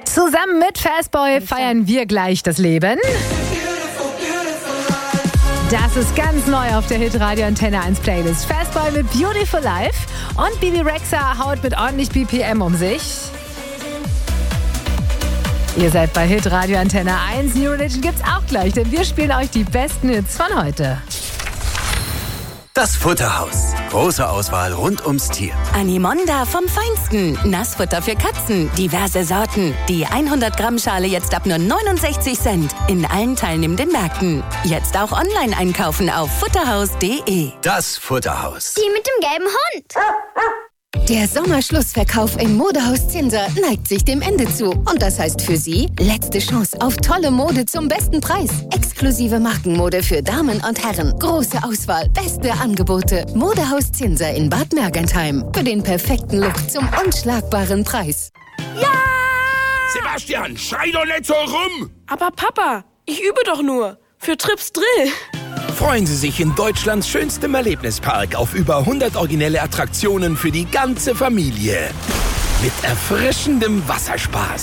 Zusammen mit Fastboy feiern wir gleich das Leben. Das ist ganz neu auf der Hitradio Antenne 1 Playlist. Fastboy mit Beautiful Life und Bibi Rexha haut mit ordentlich BPM um sich. Ihr seid bei Hitradio Antenne 1. New Religion gibt's auch gleich, denn wir spielen euch die besten Hits von heute. Das Futterhaus. Große Auswahl rund ums Tier. Animonda vom Feinsten. Nassfutter für Katzen. Diverse Sorten. Die 100 Gramm Schale jetzt ab nur 69 Cent. In allen teilnehmenden Märkten. Jetzt auch online einkaufen auf futterhaus.de. Das Futterhaus. Die mit dem gelben Hund. Der Sommerschlussverkauf im Modehaus Zinser neigt sich dem Ende zu. Und das heißt für Sie, letzte Chance auf tolle Mode zum besten Preis. Exklusive Markenmode für Damen und Herren. Große Auswahl, beste Angebote. Modehaus Zinser in Bad Mergentheim. Für den perfekten Look zum unschlagbaren Preis. Ja! Sebastian, schrei doch nicht so rum! Aber Papa, ich übe doch nur. Für Trips Drill. Freuen Sie sich in Deutschlands schönstem Erlebnispark auf über 100 originelle Attraktionen für die ganze Familie. Mit erfrischendem Wasserspaß.